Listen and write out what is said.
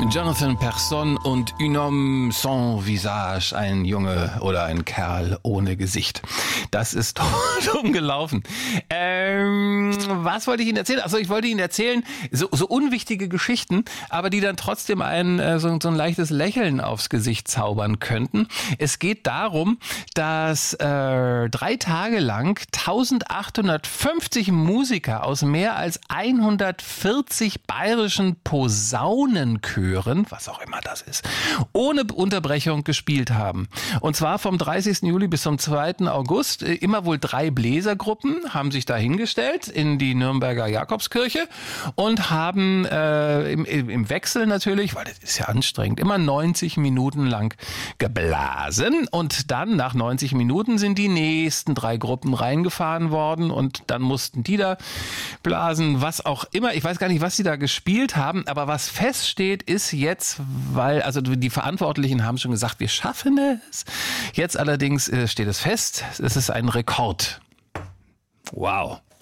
Jonathan Persson und Un homme sans visage, ein Junge oder ein Kerl ohne Gesicht. Das ist dumm gelaufen. Was wollte ich Ihnen erzählen? Also ich wollte Ihnen erzählen, so unwichtige Geschichten, aber die dann trotzdem so ein leichtes Lächeln aufs Gesicht zaubern könnten. Es geht darum, dass 3 Tage lang 1850 Musiker aus mehr als 140 bayerischen Posaunenchören, was auch immer das ist, ohne Unterbrechung gespielt haben. Und zwar vom 30. Juli bis zum 2. August. Immer wohl 3 Bläsergruppen haben sich da hingestellt in die Nürnberger Jakobskirche und haben im Wechsel natürlich, weil das ist ja anstrengend, immer 90 Minuten lang geblasen. Und dann nach 90 Minuten sind die nächsten 3 Gruppen reingefahren worden und dann mussten die da blasen, was auch immer. Ich weiß gar nicht, was sie da gespielt haben, aber was feststeht, ist jetzt, weil also die Verantwortlichen haben schon gesagt, wir schaffen es. Jetzt allerdings steht es fest, es ist ein Rekord. Wow.